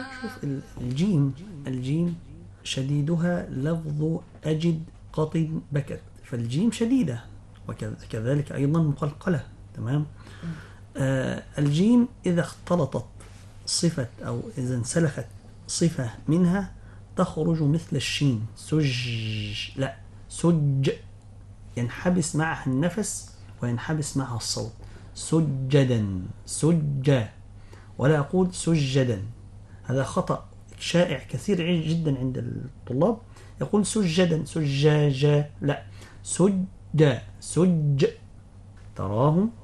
شوف الجيم شديدها لفظ أجد قطن بكت، فالجيم شديدة، وكذلك أيضا مقلقلة. تمام. الجيم إذا اختلطت صفة أو إذا انسلخت صفة منها تخرج مثل الشين، لا سج، ينحبس معها النفس وينحبس معها الصوت. سجدا، سجا، ولا أقول سجدا. هذا خطأ شائع كثير جدا عند الطلاب، يقول سجدا سجاجا، لا، سجا، سج. تراهم